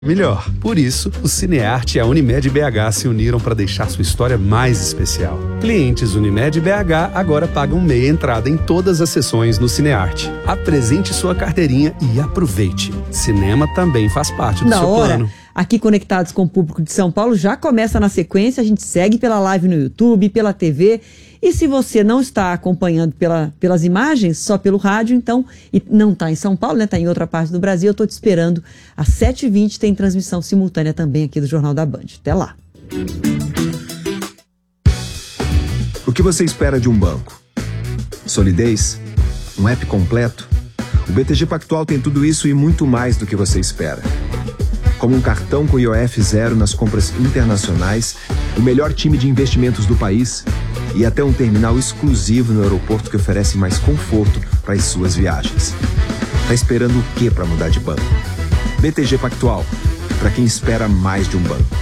melhor. Por isso, o Cinearte e a Unimed BH se uniram para deixar sua história mais especial. Clientes Unimed BH agora pagam meia entrada em todas as sessões no Cinearte. Apresente sua carteirinha e aproveite. Cinema também faz parte do seu plano. Aqui conectados com o público de São Paulo, já começa na sequência, a gente segue pela live no YouTube, pela TV. E se você não está acompanhando pelas imagens, só pelo rádio, então, e não está em São Paulo, né? Está em outra parte do Brasil, eu estou te esperando. Às 7h20 tem transmissão simultânea também aqui do Jornal da Band. Até lá. O que você espera de um banco? Solidez? Um app completo? O BTG Pactual tem tudo isso e muito mais do que você espera. Como um cartão com IOF zero nas compras internacionais, o melhor time de investimentos do país e até um terminal exclusivo no aeroporto que oferece mais conforto para as suas viagens. Tá esperando o quê para mudar de banco? BTG Pactual, para quem espera mais de um banco.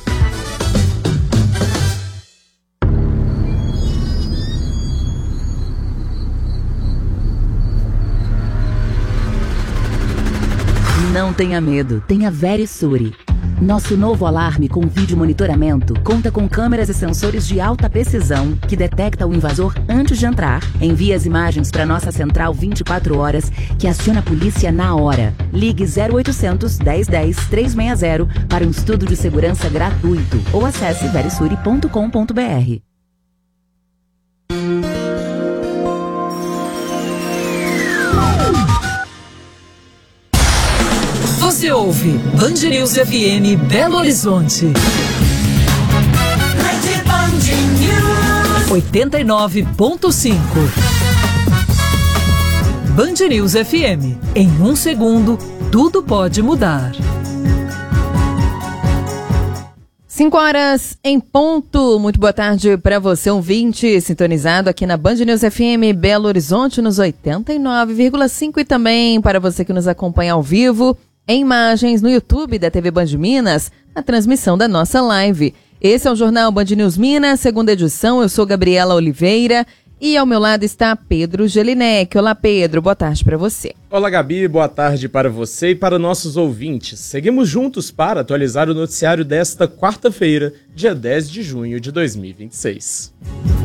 Não tenha medo, tenha Verisure. Nosso novo alarme com vídeo monitoramento conta com câmeras e sensores de alta precisão que detecta o invasor antes de entrar, envia as imagens para nossa central 24 horas, que aciona a polícia na hora. Ligue 0800 1010 360 para um estudo de segurança gratuito ou acesse verisure.com.br. Você ouve Band News FM Belo Horizonte. 89.5. Band News FM. Em 1 segundo, tudo pode mudar. 5 horas em ponto. Muito boa tarde para você, ouvinte, sintonizado aqui na Band News FM Belo Horizonte nos 89,5 e também para você que nos acompanha ao vivo em imagens no YouTube da TV Band Minas, a transmissão da nossa live. Esse é o Jornal Band News Minas, segunda edição. Eu sou Gabriela Oliveira e ao meu lado está Pedro Gelinek. Olá, Pedro, boa tarde para você. Olá, Gabi, boa tarde para você e para nossos ouvintes. Seguimos juntos para atualizar o noticiário desta quarta-feira, dia 10 de junho de 2026.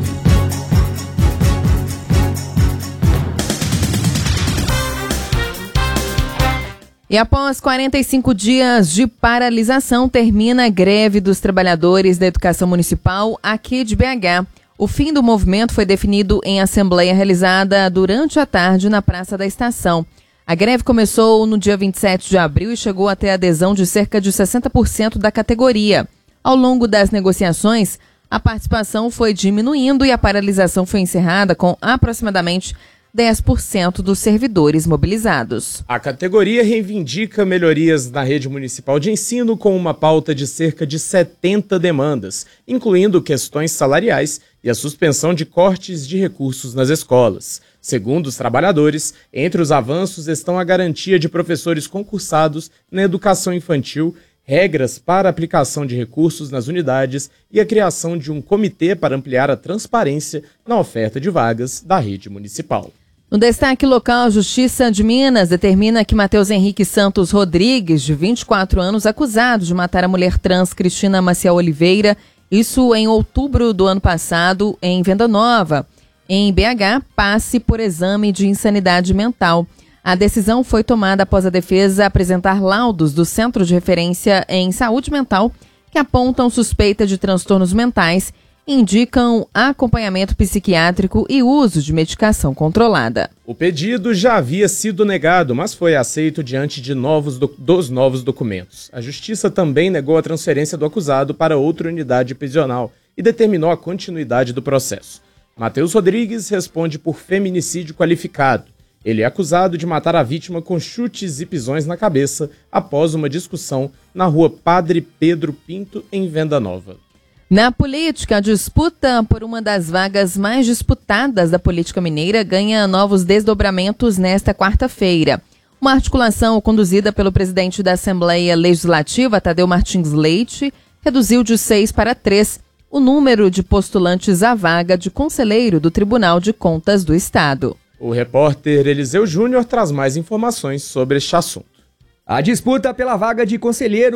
E após 45 dias de paralisação, termina a greve dos trabalhadores da educação municipal aqui de BH. O fim do movimento foi definido em assembleia realizada durante a tarde na Praça da Estação. A greve começou no dia 27 de abril e chegou até a adesão de cerca de 60% da categoria. Ao longo das negociações, a participação foi diminuindo e a paralisação foi encerrada com aproximadamente 10% dos servidores mobilizados. A categoria reivindica melhorias na rede municipal de ensino com uma pauta de cerca de 70 demandas, incluindo questões salariais e a suspensão de cortes de recursos nas escolas. Segundo os trabalhadores, entre os avanços estão a garantia de professores concursados na educação infantil, regras para aplicação de recursos nas unidades e a criação de um comitê para ampliar a transparência na oferta de vagas da rede municipal. No destaque local, a Justiça de Minas determina que Matheus Henrique Santos Rodrigues, de 24 anos, acusado de matar a mulher trans Cristina Maciel Oliveira, isso em outubro do ano passado, em Venda Nova, em BH, passe por exame de insanidade mental. A decisão foi tomada após a defesa apresentar laudos do Centro de Referência em Saúde Mental que apontam suspeita de transtornos mentais, indicam acompanhamento psiquiátrico e uso de medicação controlada. O pedido já havia sido negado, mas foi aceito diante de dos novos documentos. A Justiça também negou a transferência do acusado para outra unidade prisional e determinou a continuidade do processo. Matheus Rodrigues responde por feminicídio qualificado. Ele é acusado de matar a vítima com chutes e pisões na cabeça após uma discussão na rua Padre Pedro Pinto, em Venda Nova. Na política, a disputa por uma das vagas mais disputadas da política mineira ganha novos desdobramentos nesta quarta-feira. Uma articulação conduzida pelo presidente da Assembleia Legislativa, Tadeu Martins Leite, reduziu de 6 para 3 o número de postulantes à vaga de conselheiro do Tribunal de Contas do Estado. O repórter Eliseu Júnior traz mais informações sobre este assunto. A disputa pela vaga de conselheiro